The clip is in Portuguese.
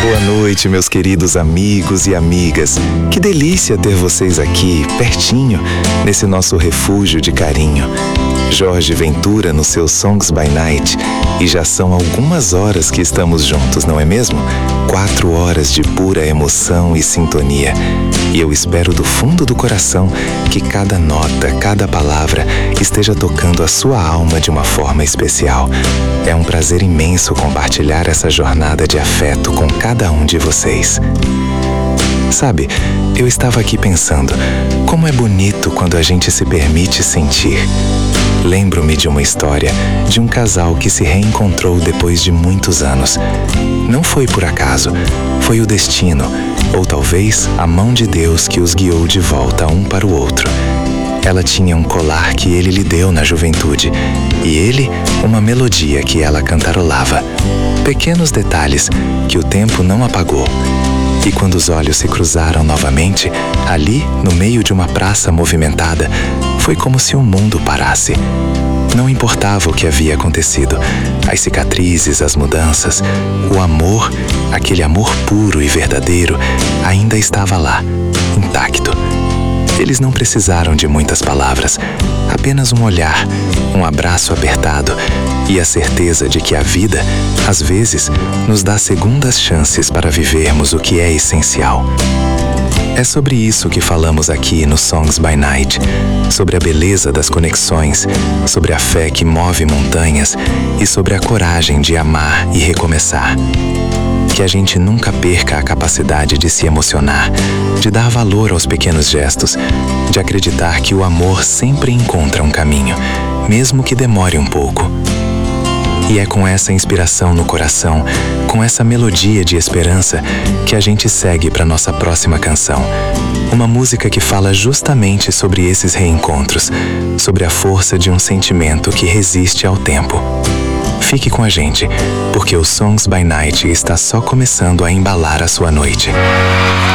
Boa noite, meus queridos amigos e amigas. Que delícia ter vocês aqui, pertinho, nesse nosso refúgio de carinho. Jorge Ventura no seu Songs by Night. E já são algumas horas que estamos juntos, não é mesmo? 4 horas de pura emoção e sintonia. E eu espero do fundo do coração que cada nota, cada palavra esteja tocando a sua alma de uma forma especial. É um prazer imenso compartilhar essa jornada de afeto com cada um de vocês. Sabe, eu estava aqui pensando, como é bonito quando a gente se permite sentir. Lembro-me de uma história de um casal que se reencontrou depois de muitos anos. Não foi por acaso, foi o destino, ou talvez a mão de Deus que os guiou de volta um para o outro. Ela tinha um colar que ele lhe deu na juventude, e ele uma melodia que ela cantarolava. Pequenos detalhes que o tempo não apagou. E quando os olhos se cruzaram novamente, ali, no meio de uma praça movimentada, foi como se o mundo parasse. Não importava o que havia acontecido, as cicatrizes, as mudanças, o amor, aquele amor puro e verdadeiro, ainda estava lá, intacto. Eles não precisaram de muitas palavras, apenas um olhar, um abraço apertado e a certeza de que a vida, às vezes, nos dá segundas chances para vivermos o que é essencial. É sobre isso que falamos aqui no Songs by Night, sobre a beleza das conexões, sobre a fé que move montanhas e sobre a coragem de amar e recomeçar. Que a gente nunca perca a capacidade de se emocionar, de dar valor aos pequenos gestos, de acreditar que o amor sempre encontra um caminho, mesmo que demore um pouco. E é com essa inspiração no coração, com essa melodia de esperança, que a gente segue para nossa próxima canção. Uma música que fala justamente sobre esses reencontros, sobre a força de um sentimento que resiste ao tempo. Fique com a gente, porque o Songs by Night está só começando a embalar a sua noite.